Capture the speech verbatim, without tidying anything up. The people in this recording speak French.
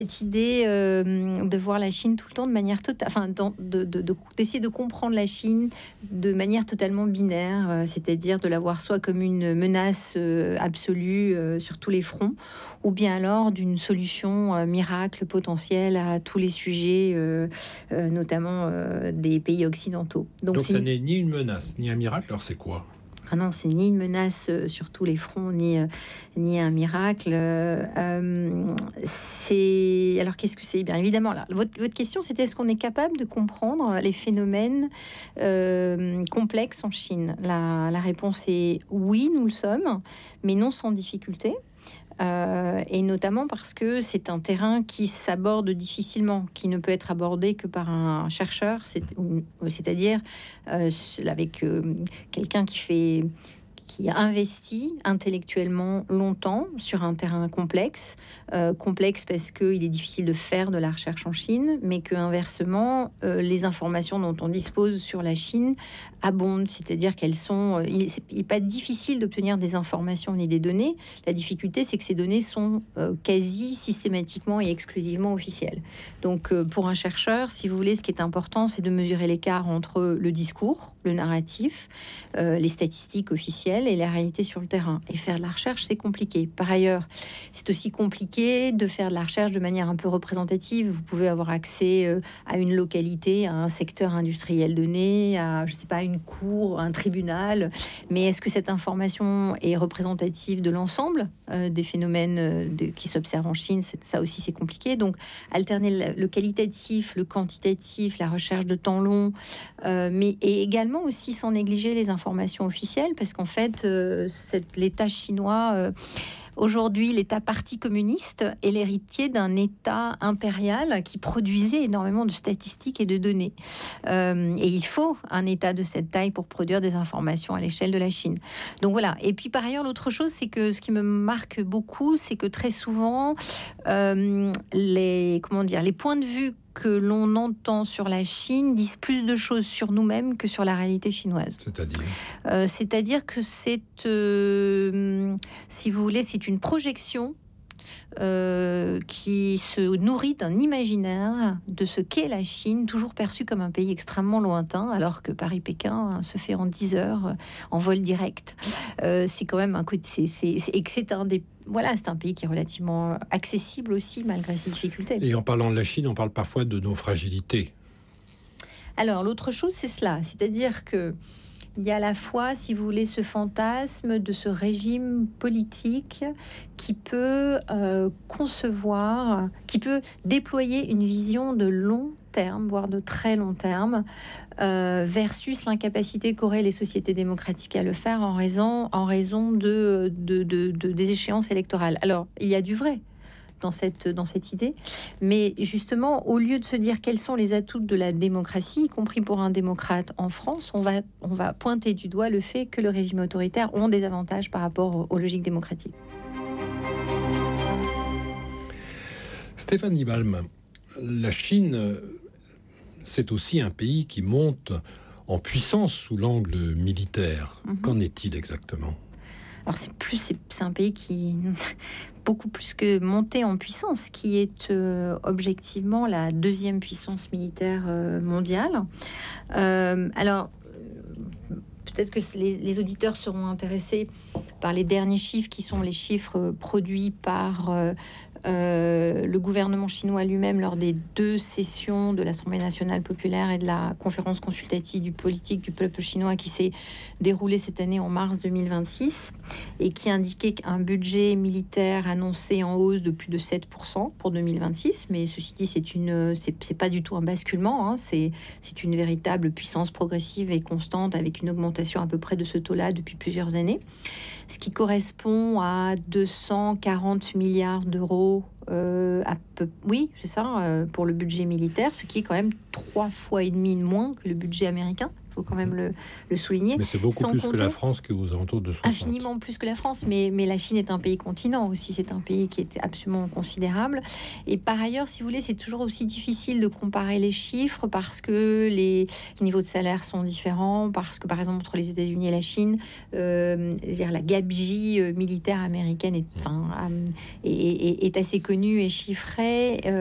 Cette idée euh, de voir la Chine tout le temps de manière totale, enfin, dans- de, de- de- d'essayer de comprendre la Chine de manière totalement binaire, euh, c'est-à-dire de la voir soit comme une menace euh, absolue euh, sur tous les fronts, ou bien alors d'une solution euh, miracle potentielle à tous les sujets, euh, euh, notamment euh, des pays occidentaux. Donc, Donc c'est ça une n'est ni une menace, ni un miracle, alors c'est quoi? Ah non, c'est ni une menace euh, sur tous les fronts, ni, euh, ni un miracle. Euh, euh, c'est alors qu'est-ce que c'est? Eh bien évidemment, là, votre, votre question, c'était est-ce qu'on est capable de comprendre les phénomènes euh, complexes en Chine? La, la réponse est oui, nous le sommes, mais non sans difficulté. Euh, et notamment parce que c'est un terrain qui s'aborde difficilement, qui ne peut être abordé que par un chercheur, c'est- ou- c'est-à-dire euh, avec euh, quelqu'un qui fait qui a investi intellectuellement longtemps sur un terrain complexe, euh, complexe parce qu'il est difficile de faire de la recherche en Chine, mais que inversement, euh, les informations dont on dispose sur la Chine abondent, c'est-à-dire qu'elles sont, euh, il n'est pas difficile d'obtenir des informations ni des données. La difficulté, c'est que ces données sont euh, quasi systématiquement et exclusivement officielles. Donc, euh, pour un chercheur, si vous voulez, ce qui est important, c'est de mesurer l'écart entre le discours, le narratif, euh, les statistiques officielles et la réalité sur le terrain. Et faire de la recherche, c'est compliqué. Par ailleurs, c'est aussi compliqué de faire de la recherche de manière un peu représentative. Vous pouvez avoir accès euh, à une localité, à un secteur industriel donné, à, je sais pas, une cour, un tribunal. Mais est-ce que cette information est représentative de l'ensemble euh, des phénomènes euh, de, qui s'observent en Chine? C'est, ça aussi, c'est compliqué. Donc, alterner le, le qualitatif, le quantitatif, la recherche de temps long, euh, mais et également aussi sans négliger les informations officielles, parce qu'en fait, euh, cette- l'État chinois, euh, aujourd'hui, l'État parti communiste est l'héritier d'un État impérial qui produisait énormément de statistiques et de données. Euh, et il faut un État de cette taille pour produire des informations à l'échelle de la Chine. Donc voilà. Et puis par ailleurs, l'autre chose, c'est que ce qui me marque beaucoup, c'est que très souvent, euh, les, comment dire, les points de vue que l'on entend sur la Chine disent plus de choses sur nous-mêmes que sur la réalité chinoise. C'est-à-dire? Euh, c'est-à-dire que c'est, euh, si vous voulez, c'est une projection euh, qui se nourrit d'un imaginaire de ce qu'est la Chine, toujours perçue comme un pays extrêmement lointain, alors que Paris-Pékin hein, se fait en dix heures euh, en vol direct. Euh, c'est quand même un côté, c'est, c'est, c'est- et que c'est un des voilà, c'est un pays qui est relativement accessible aussi malgré ses difficultés. Et en parlant de la Chine, on parle parfois de nos fragilités. Alors l'autre chose, c'est cela, c'est-à-dire que il y a à la fois, si vous voulez, ce fantasme de ce régime politique qui peut euh, concevoir, qui peut déployer une vision de long terme, voire de très long terme, euh, versus l'incapacité qu'auraient les sociétés démocratiques à le faire en raison, en raison de, de, de- de- des échéances électorales. Alors, il y a du vrai dans cette, dans cette idée. Mais justement, au lieu de se dire quels sont les atouts de la démocratie, y compris pour un démocrate en France, on va, on va pointer du doigt le fait que le régime autoritaire ont des avantages par rapport aux, aux logiques démocratiques. Stéphanie Balm, la Chine, c'est aussi un pays qui monte en puissance sous l'angle militaire. Mhm. Qu'en est-il exactement? Alors c'est plus, c'est, c'est un pays qui beaucoup plus que monter en puissance, qui est euh, objectivement la deuxième puissance militaire euh, mondiale. Euh, alors euh, peut-être que les, les auditeurs seront intéressés par les derniers chiffres qui sont les chiffres euh, produits par euh, euh, le gouvernement chinois lui-même lors des deux sessions de l'Assemblée nationale populaire et de la conférence consultative du politique du peuple chinois qui s'est déroulée cette année en mars deux mille vingt-six et qui indiquait qu'un budget militaire annoncé en hausse de plus de sept pour cent pour deux mille vingt-six. Mais ceci dit, c'est une, c'est, c'est pas du tout un basculement, hein, c'est, c'est une véritable puissance progressive et constante avec une augmentation à peu près de ce taux-là depuis plusieurs années, ce qui correspond à deux cent quarante milliards d'euros. Euh, à peu, oui, c'est ça, euh, pour le budget militaire, ce qui est quand même trois fois et demi de moins que le budget américain. faut quand même le, le souligner. Mais c'est beaucoup Sans plus compter, que la France qui est aux alentours de soixante. Infiniment plus que la France, mais, mais la Chine est un pays continent aussi, c'est un pays qui est absolument considérable. Et par ailleurs, si vous voulez, c'est toujours aussi difficile de comparer les chiffres parce que les niveaux de salaire sont différents, parce que par exemple entre les États-Unis et la Chine, euh, je veux dire, la gabegie euh, militaire américaine est, enfin, euh, est, est- est assez connue et chiffrée. Euh,